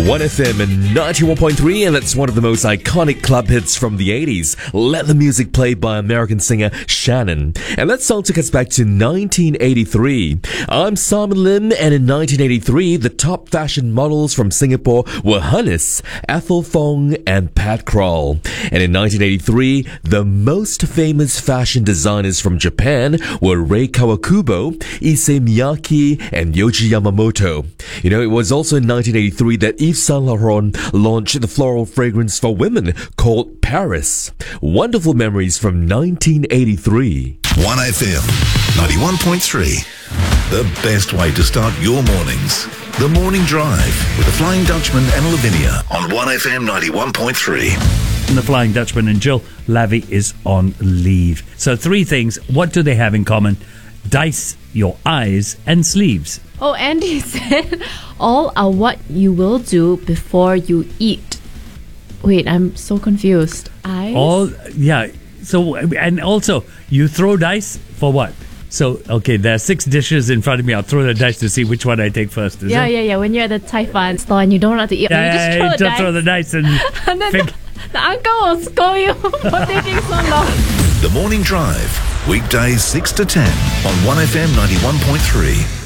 1FM and 91.3, and that's one of the most iconic club hits from the 80s. Let the Music Play by American singer Shannon. And that song took us back to 1983. I'm Simon Lim, and in 1983, the top fashion models from Singapore were Hannes, Ethel Fong, and Pat Kroll. And in 1983, the most famous fashion designers from Japan were Rei Kawakubo, Issey Miyake, and Yohji Yamamoto. You know, it was also in 1983 that Yves Saint Laurent launched the floral fragrance for women called Paris. Wonderful memories from 1983. 1FM 91.3. The best way to start your mornings. The Morning Drive with the Flying Dutchman and Lavinia on 1FM 91.3. The Flying Dutchman and Jill Lavie is on leave. So 3 things. What do they have in common? Dice, your eyes, and sleeves. Oh, Andy said, all are what you will do before you eat. Wait, I'm so confused. Eyes? All, yeah. So, and also, you throw dice for what? So, okay, there are 6 dishes in front of me. I'll throw the dice to see which one I take first. Yeah. When you're at the Thai fan store and you don't know how to eat, you just throw the dice and then the uncle will scold you for taking so long. The Morning Drive, weekdays 6 to 10 on 1FM 91.3.